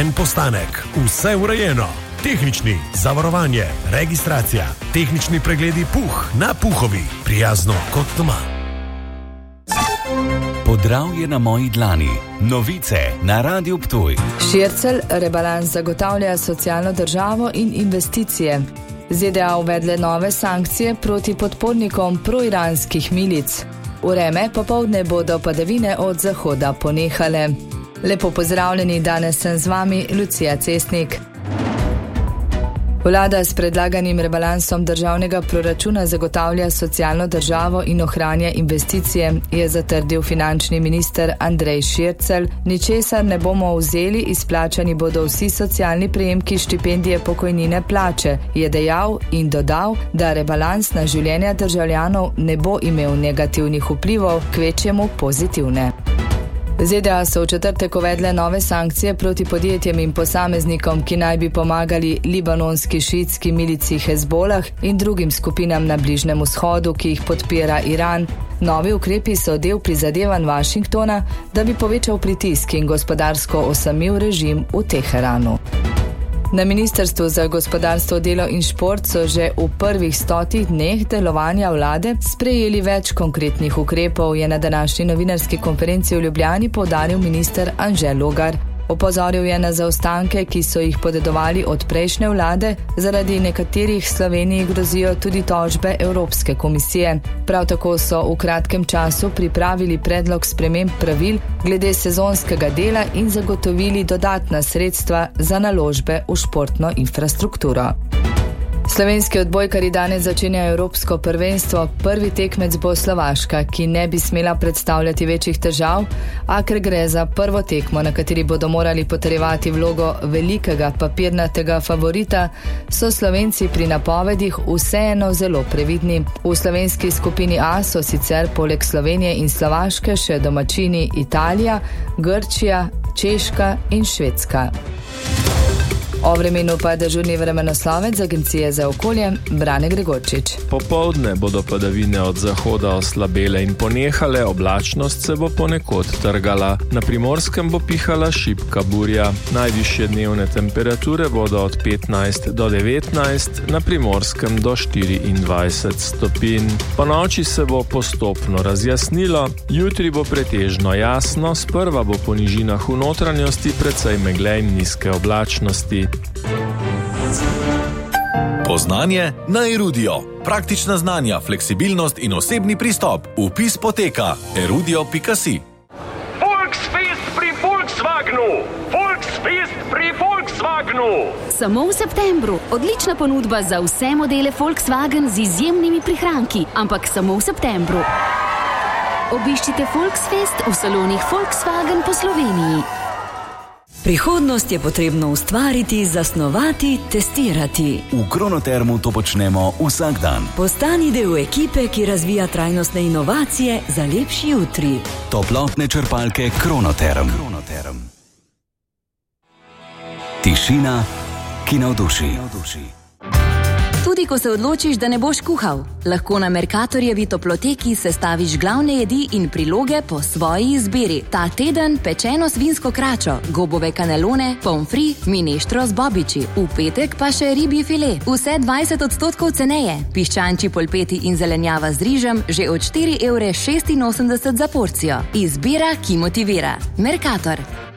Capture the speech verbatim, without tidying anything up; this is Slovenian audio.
En postanek, vse urejeno. Tehnični, zavarovanje, registracija, tehnični pregledi Puh na Puhovi. Prijazno kot doma. Podravje na moji dlani. Novice na Radiu Ptuj. Šircelj rebalans zagotavlja socialno državo in investicije. Z D A uvedle nove sankcije proti podpornikom proiranskih milic. Vreme popoldne bodo padavine od zahoda ponehale. Lepo pozdravljeni, danes sem z vami Lucija Cestnik. Vlada s predlaganim rebalansom državnega proračuna zagotavlja socialno državo in ohranja investicije, je zatrdil finančni minister Andrej Šircelj. Ničesar ne bomo vzeli, izplačani bodo vsi socialni prejemki, štipendije, pokojnine, plače, je dejal in dodal, da rebalans na življenja državljanov ne bo imel negativnih vplivov, kvečjemu pozitivne. Z D A so v četrtek uvedle nove sankcije proti podjetjem in posameznikom, ki naj bi pomagali libanonski šiitski milici Hezbolah in drugim skupinam na Bližnjem vzhodu, ki jih podpira Iran. Novi ukrepi so del prizadevanj Washingtona, da bi povečal pritisk in gospodarsko osamil režim v Teheranu. Na Ministrstvu za gospodarstvo, delo in šport so že v prvih stotih dneh delovanja vlade sprejeli več konkretnih ukrepov, je na današnji novinarski konferenci v Ljubljani poudaril minister Anže Logar. Opozoril je na zaostanke, ki so jih podedovali od prejšnje vlade, zaradi nekaterih Sloveniji grozijo tudi tožbe Evropske komisije. Prav tako so v kratkem času pripravili predlog sprememb pravil glede sezonskega dela in zagotovili dodatna sredstva za naložbe v športno infrastrukturo. Slovenski odbojkarji danes začenjajo evropsko prvenstvo. Prvi tekmec bo Slovaška, ki ne bi smela predstavljati večjih težav, a ker gre za prvo tekmo, na kateri bodo morali potrjevati vlogo velikega papirnatega favorita, so Slovenci pri napovedih vseeno zelo previdni. V slovenski skupini A so sicer poleg Slovenije in Slovaške še domačini Italija, Grčija, Češka in Švedska. O vremenu pa dežurni vremenoslovec z Agencije za okolje Brane Gregorčič. Popoldne bodo padavine od zahoda oslabele in ponehale, oblačnost se bo ponekod trgala. Na Primorskem bo pihala šibka burja. Najvišje dnevne temperature bodo od petnajst do devetnajst, na Primorskem do štiriindvajset stopinj. Po noči se bo postopno razjasnilo, jutri bo pretežno jasno, sprva bo po nižinah v notranjosti precej megle in nizke oblačnosti. Poznanje na Erudio. Praktična znanja, fleksibilnost in osebni pristop. Vpis poteka erudio pika si. Volksfest pri Volkswagenu! Volksfest pri Volkswagenu! Samo v septembru. Odlična ponudba za vse modele Volkswagen z izjemnimi prihranki, ampak samo v septembru. Obiščite Volksfest v salonih Volkswagen po Sloveniji. Prihodnost je potrebno ustvariti, zasnovati, testirati. V Kronotermu to počnemo vsak dan. Postani del ekipe, ki razvija trajnostne inovacije za lepši jutri. Toplotne črpalke Kronoterm. Kronoterm. Tišina, ki navduši. Tudi ko se odločiš, da ne boš kuhal, lahko na Mercatorjevi toploteki sestaviš glavne jedi in priloge po svoji izbiri. Ta teden pečeno svinsko kračo, gobove kanelone, pomfri, mineštro z bobiči. V petek pa še ribji file. Vse dvajset odstotkov ceneje. Piščančji polpeti in zelenjava z rižem že od štiri evre šestinosemdeset za porcijo. Izbira, ki motivira. Mercator.